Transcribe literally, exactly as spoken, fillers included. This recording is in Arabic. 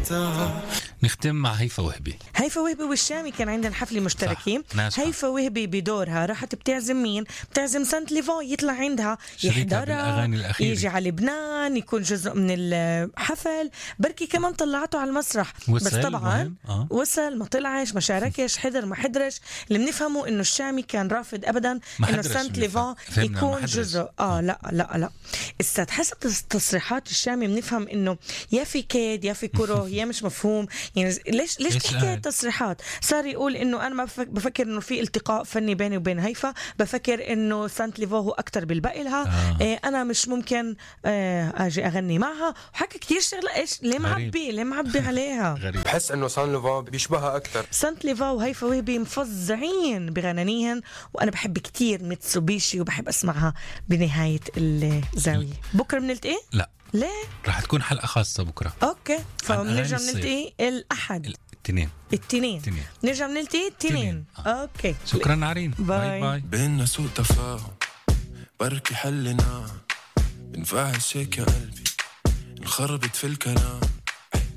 نختم مع هيفا وهبي. هيفا وهبي والشامي كان عندنا حفلة مشتركين. هيفا وهبي بدورها راحت بتعزم مين؟ بتعزم سانت ليفون يطلع عندها يحضرها، يجي على لبنان يكون جزء من الحفل، بركي كمان طلعته على المسرح. بس طبعا آه. وصل ما طلعش ما شاركش، حضر ما حضرش. اللي بنفهمه انه الشامي كان رافض ابدا انه سانت ليفون يكون جزء. اه لا لا لا استاذ، حسب تصريحات الشامي بنفهم انه يا في كيد يا في كره يا مش مفهوم. يعني ليش ليش تحكي تصريحات؟ صار يقول انه انا ما بفكر انه في التقاء فني بيني وبين هيفا، بفكر انه سانت ليفو هو اكتر بالبقي لها. آه. إيه انا مش ممكن آه اجي اغني معها، وحكى كتير شغله. ايش ليه معبي ليه معبي عليها؟ غريب. بحس انه سانت ليفو بيشبهها اكتر. سانت ليفو وهيفا وهبي مفظعين بغنانيهن، وانا بحب كتير ميتسوبيشي وبحب اسمعها بنهايه الزاويه. بكره بنلتقي؟ لا ليه؟ راح تكون حلقة خاصة بكرة. اوكي فبنرجع نلتقي الاحد الاثنين التنين نرجع نلتقي التنين. آه. اوكي شكرا نارين. باي باي. بيننا سوء تفاهم بركي حلنا بنفعل شيك يا قلبي انخربت في الكلام